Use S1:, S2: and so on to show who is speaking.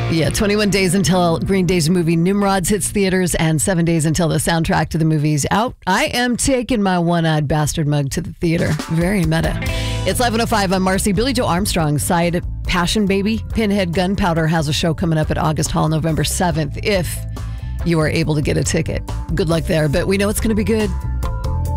S1: Yeah, 21 days until Green Day's movie Nimrods hits theaters and 7 days until the soundtrack to the movie's out. I am taking my one-eyed bastard mug to the theater. Very meta. It's 11:05. I'm Marcy. Billy Joe Armstrong's side Passion Baby, Pinhead Gunpowder, has a show coming up at August Hall November 7th if you are able to get a ticket. Good luck there, but we know it's going to be good.